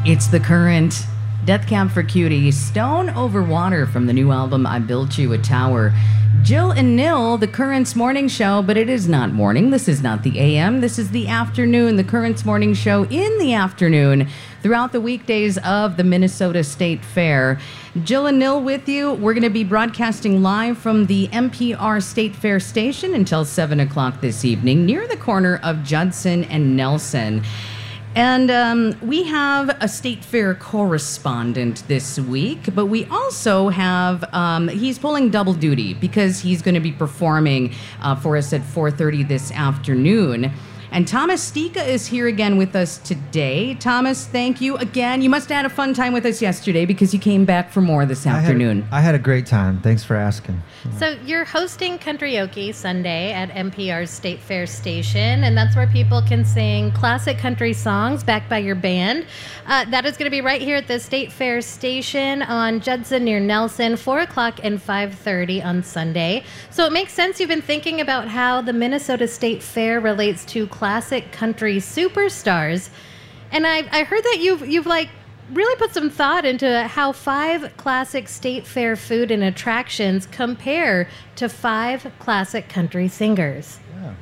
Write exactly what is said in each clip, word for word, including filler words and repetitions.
It's The Current, Death Cab for Cutie, Stone Over Water from the new album I Built You a Tower. Jill and Nil, The Current's morning show, but it is not morning. This is not the A M. This is the afternoon. The Current's morning show in the afternoon throughout the weekdays of the Minnesota State Fair. Jill and Nil with you. We're going to be broadcasting live from the N P R State Fair station until seven o'clock this evening near the corner of Judson and Nelson. And um, we have a State Fair correspondent this week, but we also have, um, he's pulling double duty because he's going to be performing uh, for us at four thirty this afternoon. And Thomas Stika is here again with us today. Thomas, thank you again. You must have had a fun time with us yesterday because you came back for more this afternoon. I had, I had a great time. Thanks for asking. So you're hosting Country-oke Sunday at N P R's State Fair station, and that's where people can sing classic country songs backed by your band. Uh, that is going to be right here at the State Fair station on Judson near Nelson, four o'clock and five thirty on Sunday. So it makes sense you've been thinking about how the Minnesota State Fair relates to classic country superstars. And I, I heard that you've, you've like, really put some thought into how five classic State Fair food and attractions compare to five classic country singers. Yeah.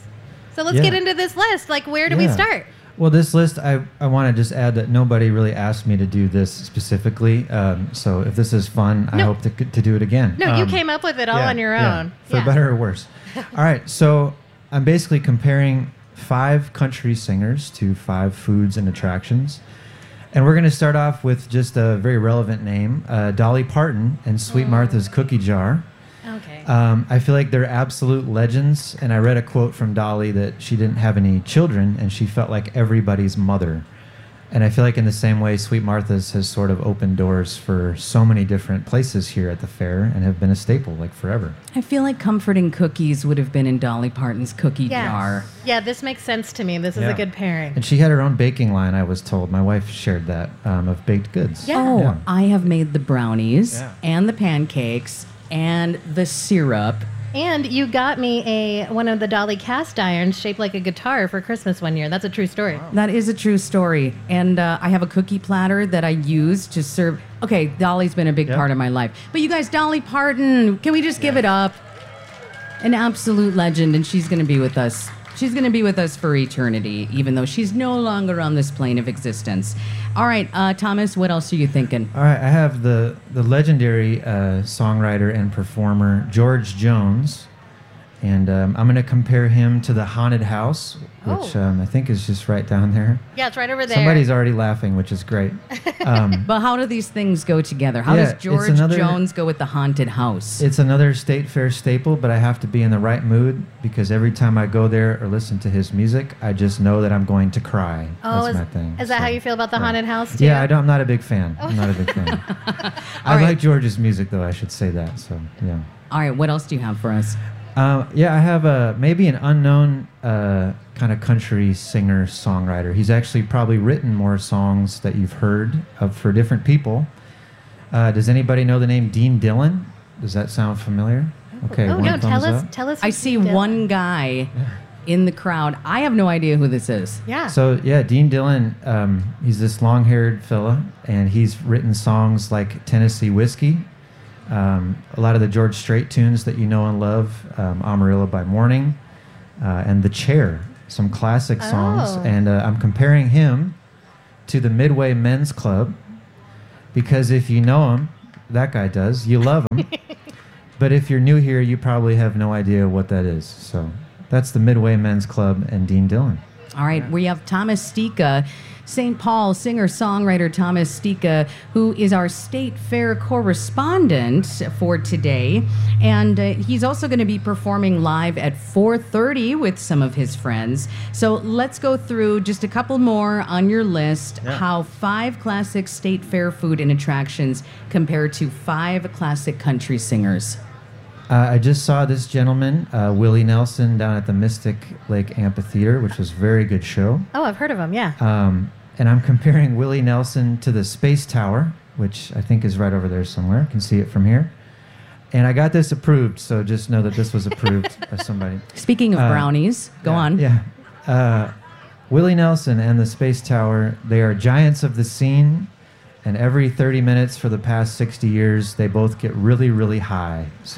So let's yeah. get into this list. Like, where do yeah. we start? Well, this list, I, I want to just add that nobody really asked me to do this specifically. Um, so if this is fun, no. I hope to, to do it again. No, um, you came up with it all yeah, on your yeah, own. For yeah. better or worse. All right, so I'm basically comparing five country singers to five foods and attractions. And we're going to start off with just a very relevant name, uh, Dolly Parton and Sweet mm. Martha's Cookie Jar. Okay. Um, I feel like they're absolute legends, and I read a quote from Dolly that she didn't have any children, and she felt like everybody's mother. And I feel like in the same way, Sweet Martha's has sort of opened doors for so many different places here at the fair and have been a staple, like, forever. I feel like comforting cookies would have been in Dolly Parton's cookie yeah. jar. Yeah, this makes sense to me. This is yeah. a good pairing. And she had her own baking line, I was told. My wife shared that, um, of baked goods. Yeah. Oh, yeah. I have made the brownies yeah. and the pancakes and the syrup. And you got me a one of the Dolly cast irons shaped like a guitar for Christmas one year. That's a true story. Wow. That is a true story. And uh, I have a cookie platter that I use to serve. Okay, Dolly's been a big yep. part of my life. But you guys, Dolly Parton, can we just give yeah. it up? An absolute legend, and she's going to be with us. She's going to be with us for eternity, even though she's no longer on this plane of existence. All right, uh, Thomas, what else are you thinking? All right, I have the, the legendary uh, songwriter and performer George Jones, and um, I'm going to compare him to the Haunted House, which oh. um, I think is just right down there. Yeah, it's right over there. Somebody's already laughing, which is great. Um, but how do these things go together? How yeah, does George another, Jones go with the Haunted House? It's another State Fair staple, but I have to be in the right mood because every time I go there or listen to his music, I just know that I'm going to cry. Oh, That's is, my thing. Is that so, how you feel about the yeah. Haunted House, too? Yeah, I don't, I'm not a big fan. I'm not a big fan. I right. like George's music, though, I should say that. So, yeah. All right, what else do you have for us? Uh, yeah, I have a maybe an unknown uh, kind of country singer songwriter. He's actually probably written more songs that you've heard of for different people. Uh, does anybody know the name Dean Dillon? Does that sound familiar? Okay. Oh one no! Tell us. up. Tell us. I see one guy in the crowd. I have no idea who this is. Yeah. So yeah, Dean Dillon. Um, he's this long-haired fella, and he's written songs like Tennessee Whiskey. Um, a lot of the George Strait tunes that you know and love, um, Amarillo by Morning, uh, and The Chair, some classic songs. Oh. And uh, I'm comparing him to the Midway Men's Club because if you know him, that guy does, you love him. But if you're new here, you probably have no idea what that is. So that's the Midway Men's Club and Dean Dillon. All right, we have Thomas Stika, Saint Paul singer-songwriter Thomas Stika, who is our State Fair correspondent for today. And uh, he's also going to be performing live at four thirty with some of his friends. So let's go through just a couple more on your list, yeah. how five classic State Fair food and attractions compare to five classic country singers. Uh, I just saw this gentleman, uh, Willie Nelson, down at the Mystic Lake Amphitheater, which was a very good show. Oh, I've heard of him, yeah. Um, and I'm comparing Willie Nelson to the Space Tower, which I think is right over there somewhere. You can see it from here. And I got this approved, so just know that this was approved by somebody. Speaking of uh, brownies, go yeah, on. Yeah. Uh, Willie Nelson and the Space Tower, they are giants of the scene, and every thirty minutes for the past sixty years, they both get really, really high. So,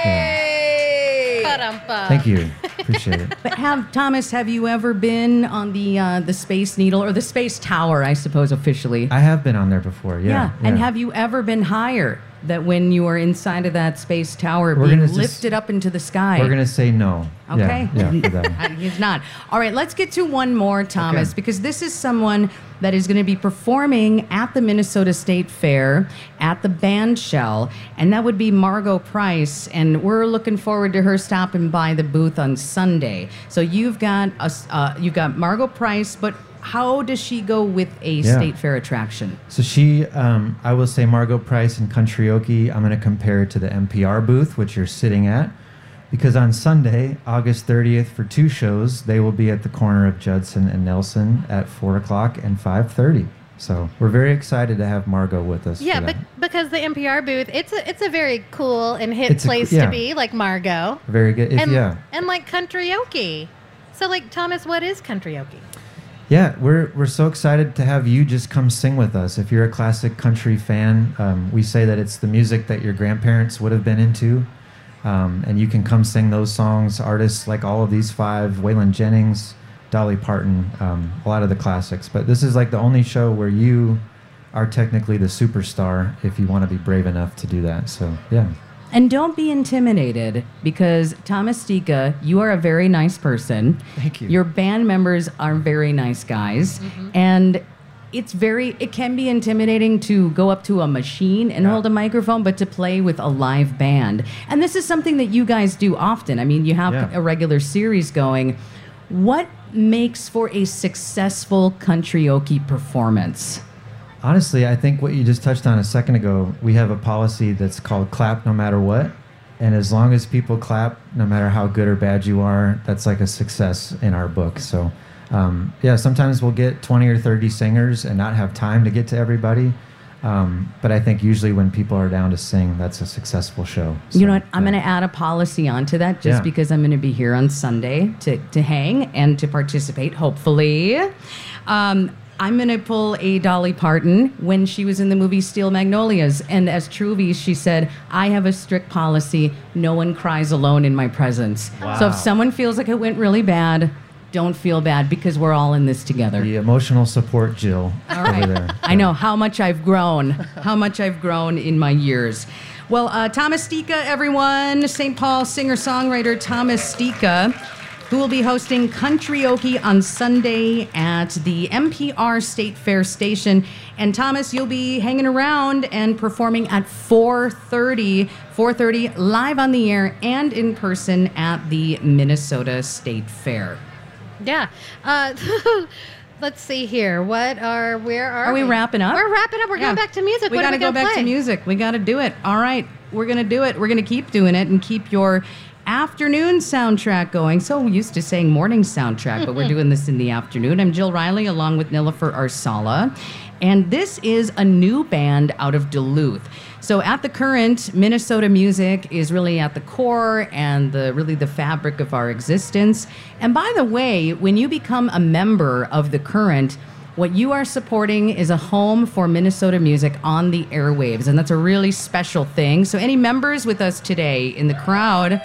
hey! Yeah. Thank you. Appreciate it. But have Thomas, have you ever been on the uh, the Space Needle or the Space Tower, I suppose officially? I have been on there before, yeah. Yeah. yeah. And have you ever been higher? That when you are inside of that space tower, We're being gonna just- lifted up into the sky. We're going to say no. Okay. Yeah, yeah, for that one. Uh, He's not. All right, let's get to one more, Thomas, Okay. because this is someone that is going to be performing at the Minnesota State Fair at the Band Shell, and that would be Margot Price, and we're looking forward to her stopping by the booth on Sunday. So you've got a, s- uh, you've got Margot Price, but how does she go with a Yeah. state fair attraction? So she, um, I will say Margot Price and Countryokey, I'm going to compare it to the N P R booth, which you're sitting at. Because on Sunday, August thirtieth, for two shows, they will be at the corner of Judson and Nelson at four o'clock and five thirty. So we're very excited to have Margot with us. Yeah, for but that. because the N P R booth, it's a it's a very cool and hip It's a- place yeah. to be, like Margot. Very good. If, And, yeah. and like Countryokey. So like Thomas, what is Countryokey? Yeah, we're we're so excited to have you just come sing with us. If you're a classic country fan, um, we say that it's the music that your grandparents would have been into, um, and you can come sing those songs. Artists like all of these five: Waylon Jennings, Dolly Parton, um, a lot of the classics. But this is like the only show where you are technically the superstar if you want to be brave enough to do that. So yeah. And don't be intimidated because Thomas Stika, you are a very nice person. Thank you. Your band members are very nice guys. And it's very, it can be intimidating to go up to a machine and Yeah. hold a microphone, but to play with a live band. And this is something that you guys do often. I mean, you have Yeah. a regular series going. What makes for a successful Countryokey performance? Honestly, I think what you just touched on a second ago, we have a policy that's called clap no matter what. And as long as people clap, no matter how good or bad you are, that's like a success in our book. So, um, yeah, sometimes we'll get twenty or thirty singers and not have time to get to everybody. Um, but I think usually when people are down to sing, that's a successful show. You So, know what? I'm yeah. going to add a policy onto that just Yeah. because I'm going to be here on Sunday to, to hang and to participate, hopefully. Um, I'm going to pull a Dolly Parton when she was in the movie Steel Magnolias. And as Truvy, she said, I have a strict policy. No one cries alone in my presence. So Wow. if someone feels like it went really bad, don't feel bad because we're all in this together. The emotional support Jill over there. I know how much I've grown, how much I've grown in my years. Well, uh, Thomas Stika, everyone, Saint Paul singer-songwriter Thomas Stika, who will be hosting Countryokey on Sunday at the N P R State Fair Station. And Thomas, you'll be hanging around and performing at four thirty, four thirty live on the air and in person at the Minnesota State Fair. Yeah. Uh, let's see here. What are, where are, Are we wrapping up? We're wrapping up. We're Yeah. going back to music. We what got are to we go gonna back play? to music. We got to do it. All right. We're going to do it. We're going to keep doing it and keep your afternoon soundtrack going. So used to saying morning soundtrack, but we're doing this in the afternoon. I'm Jill Riley along with Nilofer Arsala. And this is a new band out of Duluth. So at the current, Minnesota music is really at the core and the really the fabric of our existence. And by the way, when you become a member of the current, what you are supporting is a home for Minnesota music on the airwaves, and that's a really special thing. So any members with us today in the crowd,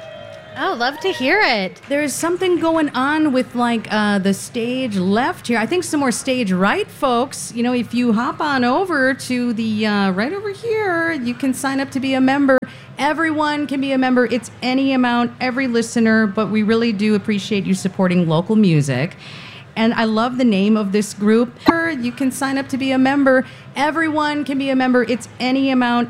Oh, love to hear it. there's something going on with like uh, the stage left here. I think some more stage right, folks. You know, if you hop on over to the uh, right over here, you can sign up to be a member. Everyone can be a member. It's any amount, every listener, but we really do appreciate you supporting local music. And I love the name of this group. You can sign up to be a member. Everyone can be a member. It's any amount,